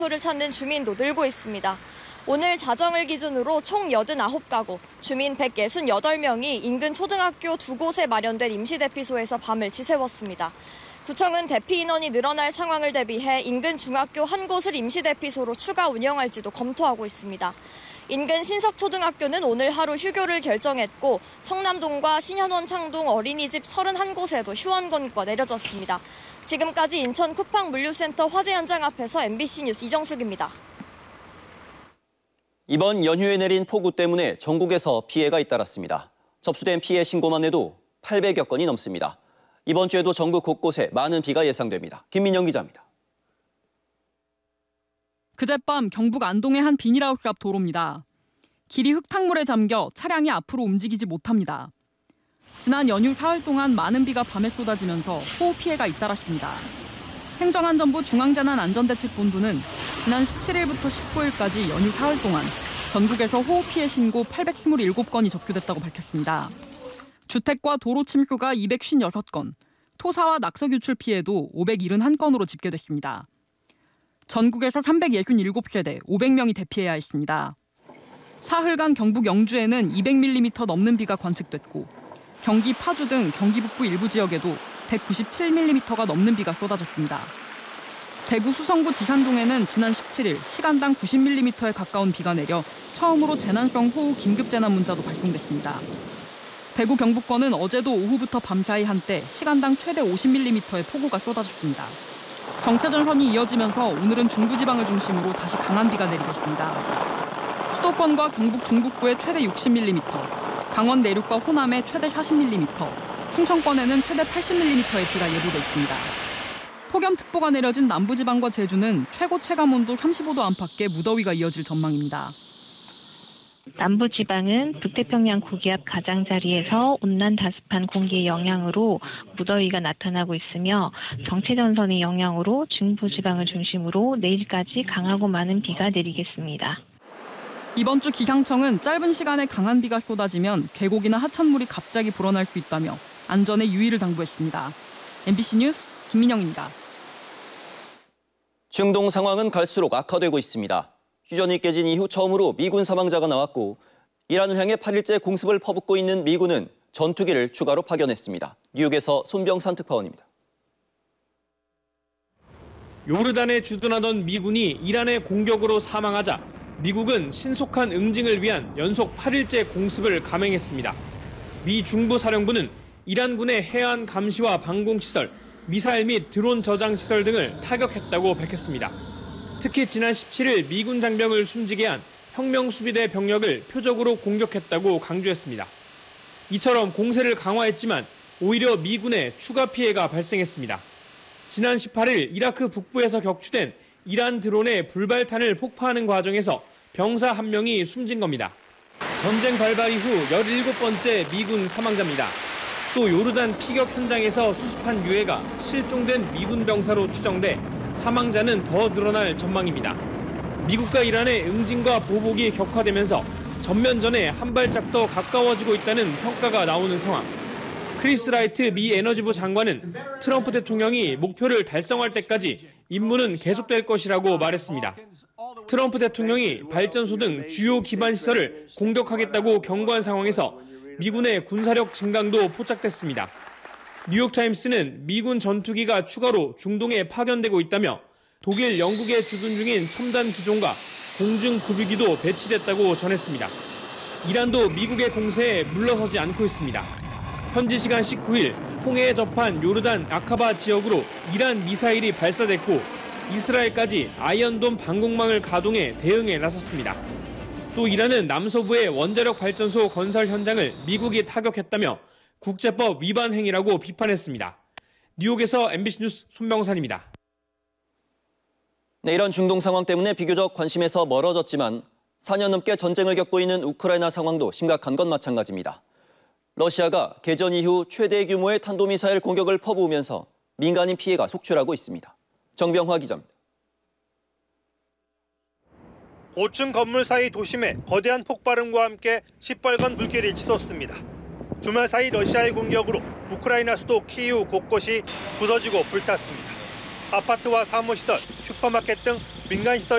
를 찾는 주민도 늘고 있습니다. 오늘 자정을 기준으로 총 89가구, 주민 168명이 인근 초등학교 2곳에 마련된 임시대피소에서 밤을 지새웠습니다. 구청은 대피 인원이 늘어날 상황을 대비해 인근 중학교 한 곳을 임시대피소로 추가 운영할지도 검토하고 있습니다. 인근 신석초등학교는 오늘 하루 휴교를 결정했고 성남동과 신현원 창동 어린이집 31곳에도 휴원권고가 내려졌습니다. 지금까지 인천 쿠팡 물류센터 화재 현장 앞에서 MBC 뉴스 이정숙입니다. 이번 연휴에 내린 폭우 때문에 전국에서 피해가 잇따랐습니다. 접수된 피해 신고만 해도 800여 건이 넘습니다. 이번 주에도 전국 곳곳에 많은 비가 예상됩니다. 김민영 기자입니다. 그젯밤 경북 안동의 한 비닐하우스 앞 도로입니다. 길이 흙탕물에 잠겨 차량이 앞으로 움직이지 못합니다. 지난 연휴 사흘 동안 많은 비가 밤에 쏟아지면서 호우 피해가 잇따랐습니다. 행정안전부 중앙재난안전대책본부는 지난 17일부터 19일까지 연휴 사흘 동안 전국에서 호우 피해 신고 827건이 접수됐다고 밝혔습니다. 주택과 도로 침수가 256건, 토사와 낙서 유출 피해도 571건으로 집계됐습니다. 전국에서 367세대 500명이 대피해야 했습니다. 사흘간 경북 영주에는 200mm 넘는 비가 관측됐고 경기 파주 등 경기 북부 일부 지역에도 197mm가 넘는 비가 쏟아졌습니다. 대구 수성구 지산동에는 지난 17일 시간당 90mm에 가까운 비가 내려 처음으로 재난성 호우 긴급재난 문자도 발송됐습니다. 대구 경북권은 어제도 오후부터 밤사이 한때 시간당 최대 50mm의 폭우가 쏟아졌습니다. 정체전선이 이어지면서 오늘은 중부지방을 중심으로 다시 강한 비가 내리겠습니다. 수도권과 경북 중북부에 최대 60mm, 강원 내륙과 호남에 최대 40mm, 충청권에는 최대 80mm의 비가 예보돼 있습니다. 폭염특보가 내려진 남부지방과 제주는 최고 체감온도 35도 안팎의 무더위가 이어질 전망입니다. 남부지방은 북태평양 고기압 가장자리에서 온난 다습한 공기의 영향으로 무더위가 나타나고 있으며 정체전선의 영향으로 중부지방을 중심으로 내일까지 강하고 많은 비가 내리겠습니다. 이번 주 기상청은 짧은 시간에 강한 비가 쏟아지면 계곡이나 하천물이 갑자기 불어날 수 있다며 안전에 유의를 당부했습니다. MBC 뉴스 김민영입니다. 중동 상황은 갈수록 악화되고 있습니다. 휴전이 깨진 이후 처음으로 미군 사망자가 나왔고 이란을 향해 8일째 공습을 퍼붓고 있는 미군은 전투기를 추가로 파견했습니다. 뉴욕에서 손병산 특파원입니다. 요르단에 주둔하던 미군이 이란의 공격으로 사망하자 미국은 신속한 응징을 위한 연속 8일째 공습을 감행했습니다. 미 중부사령부는 이란군의 해안 감시와 방공시설, 미사일 및 드론 저장시설 등을 타격했다고 밝혔습니다. 특히 지난 17일 미군 장병을 숨지게 한 혁명수비대 병력을 표적으로 공격했다고 강조했습니다. 이처럼 공세를 강화했지만 오히려 미군에 추가 피해가 발생했습니다. 지난 18일 이라크 북부에서 격추된 이란 드론의 불발탄을 폭파하는 과정에서 병사 한 명이 숨진 겁니다. 전쟁 발발 이후 17번째 미군 사망자입니다. 또 요르단 피격 현장에서 수습한 유해가 실종된 미군 병사로 추정돼 사망자는 더 늘어날 전망입니다. 미국과 이란의 응징과 보복이 격화되면서 전면전에 한 발짝 더 가까워지고 있다는 평가가 나오는 상황. 크리스 라이트 미 에너지부 장관은 트럼프 대통령이 목표를 달성할 때까지 임무는 계속될 것이라고 말했습니다. 트럼프 대통령이 발전소 등 주요 기반 시설을 공격하겠다고 경고한 상황에서 미군의 군사력 증강도 포착됐습니다. 뉴욕타임스는 미군 전투기가 추가로 중동에 파견되고 있다며 독일, 영국에 주둔 중인 첨단 기종과 공중 급유기도 배치됐다고 전했습니다. 이란도 미국의 공세에 물러서지 않고 있습니다. 현지 시간 19일 홍해에 접한 요르단 아카바 지역으로 이란 미사일이 발사됐고 이스라엘까지 아이언돔 방공망을 가동해 대응에 나섰습니다. 또 이란은 남서부의 원자력 발전소 건설 현장을 미국이 타격했다며 국제법 위반 행위라고 비판했습니다. 뉴욕에서 MBC 뉴스 손병산입니다. 네, 이런 중동 상황 때문에 비교적 관심에서 멀어졌지만 4년 넘게 전쟁을 겪고 있는 우크라이나 상황도 심각한 건 마찬가지입니다. 러시아가 개전 이후 최대 규모의 탄도미사일 공격을 퍼부으면서 민간인 피해가 속출하고 있습니다. 정병화 기자입니다. 고층 건물 사이 도심에 거대한 폭발음과 함께 시뻘건 불길이 치솟습니다. 주말 사이 러시아의 공격으로 우크라이나 수도 키이우 곳곳이 부서지고 불탔습니다. 아파트와 사무시설, 슈퍼마켓 등 민간 시설이